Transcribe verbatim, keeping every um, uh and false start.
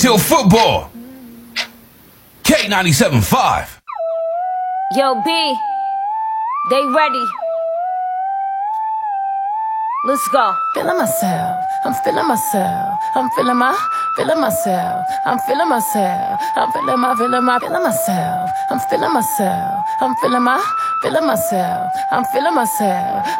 Till football. K ninety-seven point five. Yo, B, they ready. Let's go. Feeling myself, I'm feeling myself, I'm feeling my, feeling myself, I'm feeling myself, I'm feeling my, feeling my, feeling myself, I'm feeling myself, I'm feeling my, feeling myself, I'm feeling myself.